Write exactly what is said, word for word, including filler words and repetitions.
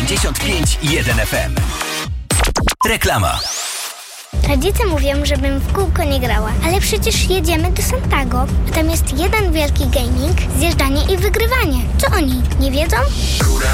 dziewięćdziesiąt pięć i jeden F M. Reklama. Rodzice mówią, żebym w kółko nie grała, ale przecież jedziemy do Santago, a tam jest jeden wielki gaming, zjeżdżanie i wygrywanie. Co oni, nie wiedzą?